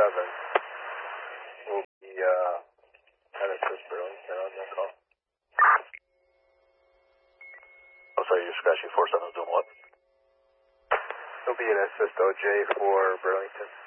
will be at assist Burlington on that call. I'm sorry, you're scratching 47 doing what? It'll be an assist OJ for Burlington.